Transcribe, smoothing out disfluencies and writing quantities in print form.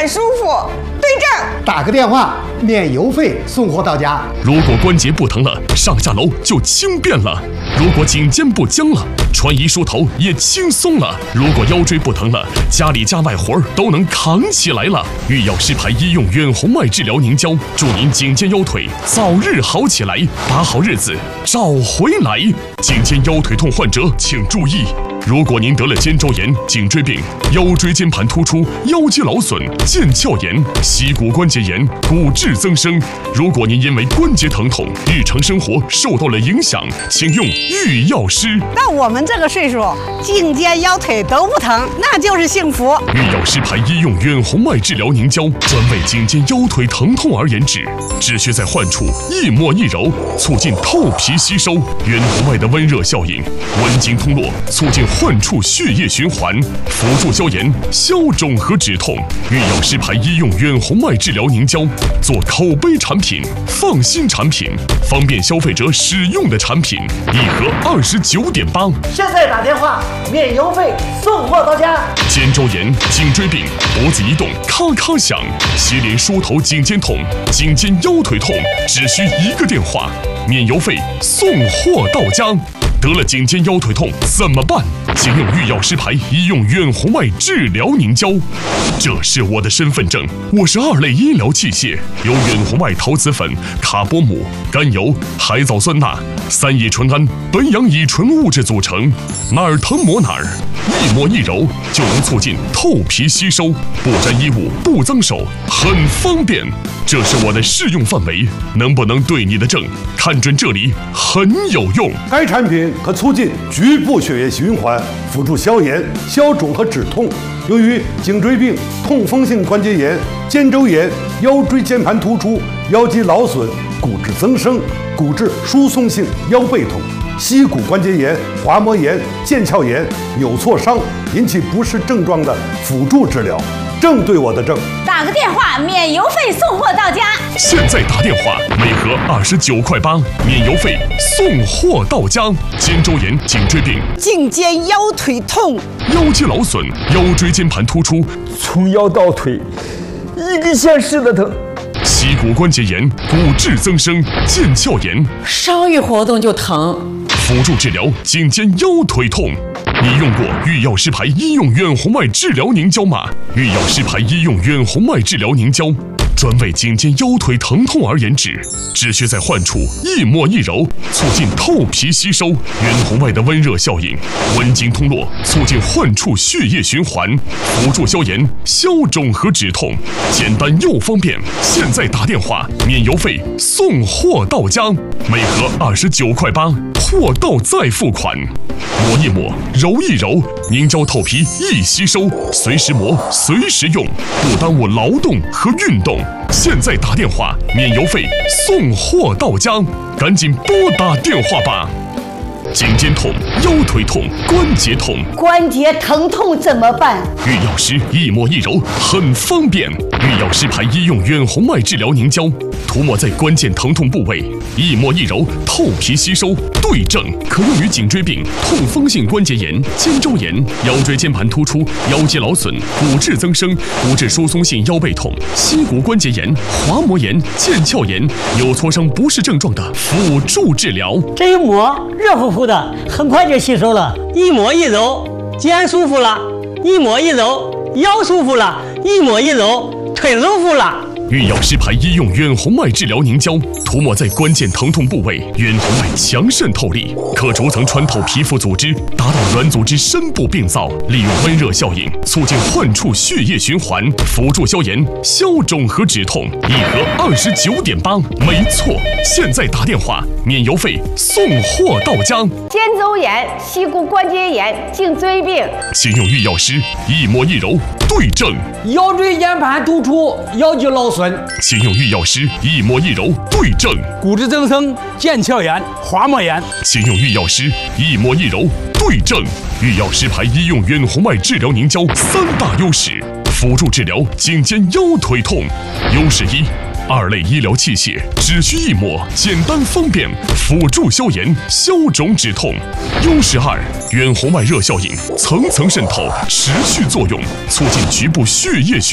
见舒服，对症。 打个电话，免邮费送货到家。 如果关节不疼了，上下楼就轻便了；如果颈肩不僵了，穿衣梳头也轻松了；如果腰椎不疼了，家里家外活都能扛起来了。御药师牌医用远红外治疗凝胶，祝您颈肩腰腿早日好起来，把好日子找回来。颈肩腰腿痛患者请注意，如果您得了肩周炎、颈椎病、腰椎间盘突出、腰肌劳损、腱鞘炎、膝骨关节炎、骨质增生，如果您因为关节疼痛，日常生活受到了影响，请用御药师。 到我们这个岁数，颈肩腰腿都不疼，那就是幸福。 御药师牌医用远红外治疗凝胶，专为颈肩腰腿疼痛而研制，只需在患处一抹一揉，促进透皮吸收；远红外的温热效应，温经通络，促进患处血液循环，辅助消炎、消肿和止痛。御药师牌医用远红外治疗凝胶，做口碑产品、放心产品、方便消费者使用的产品，一盒29.8。 现在打电话，免邮费送货到家。 肩周炎、颈椎病、脖子移动咔咔响，洗脸梳头颈肩痛、颈肩腰腿痛，只需一个电话，免邮费送货到家。得了颈肩腰腿痛怎么办？请用御药师牌医用远红外治疗凝胶。这是我的身份证，我是2类医疗器械，由远红外陶瓷粉、卡波姆、甘油、海藻酸钠、3乙醇胺、苯氧乙醇物质组成，哪儿疼抹哪儿，一抹一揉就能促进透皮吸收，不沾衣物，不脏手，很方便。这是我的适用范围，能不能对你的症？看准这里很有用。 该产品可促进局部血液循环，辅助消炎、消肿和止痛。由于颈椎病、痛风性关节炎、肩周炎、腰椎间盘突出、腰肌劳损、骨质增生、骨质疏松性腰背痛、膝骨关节炎、滑膜炎、腱鞘炎、扭挫伤引起不适症状的辅助治疗，正对我的症。 打个电话，免邮费送货到家。 现在打电话，每盒29.8块，免邮费送货到家。肩周炎、颈椎病、 颈肩腰腿痛、 腰肌劳损、腰椎间盘突出， 从腰到腿一个县市的疼。 膝骨关节炎、骨质增生、腱鞘炎， 稍一活动就疼。 辅助治疗颈肩腰腿痛。你用过御药师牌医用远红外治疗凝胶吗？御药师牌医用远红外治疗凝胶，专为颈肩腰腿疼痛而研制，只需在患处一抹一揉，促进透皮吸收；远红外的温热效应，温经通络，促进患处血液循环，辅助消炎、消肿和止痛，简单又方便。现在打电话，免邮费送货到家，每盒29.8块，货到再付款。抹一抹，揉一揉，凝胶透皮易吸收，随时磨，随时用，不耽误劳动和运动。现在打电话，免邮费送货到家，赶紧拨打电话吧。颈肩痛、腰腿痛、关节痛， 关节疼痛怎么办？ 御药师一抹一揉很方便。御药师牌医用远红外治疗凝胶，涂抹在关键疼痛部位，一抹一揉，透皮吸收，对症。可用于颈椎病、痛风性关节炎、肩周炎、腰椎间盘突出、腰肌劳损、骨质增生、骨质疏松性腰背痛、膝骨关节炎、滑膜炎、腱鞘炎、扭挫伤不适症状的辅助治疗。 这一抹热乎乎的，很快就吸收了。一抹一揉，肩舒服了；一抹一揉，腰舒服了；一抹一揉，腿舒服了。 御药师牌医用远红外治疗凝胶，涂抹在关键疼痛部位，远红外强渗透力，可逐层穿透皮肤组织，达到软组织深部病灶，利用温热效应，促进患处血液循环，辅助消炎、消肿和止痛。一盒29.8，没错。现在打电话，免邮费送货到家。 肩周炎、膝骨关节炎、颈椎病， 请用御药师一抹一揉，对症。 腰椎间盘突出、腰肌劳损， 请用御药师一抹一揉，对症。 骨质增生、腱鞘炎、滑膜炎， 请用御药师一抹一揉，对症。御药师牌医用远红外治疗凝胶3大优势，辅助治疗颈肩腰腿痛。优势1。2类医疗器械，只需一抹，简单方便，辅助消炎、消肿止痛。优势2，远红外热效应，层层渗透，持续作用，促进局部血液循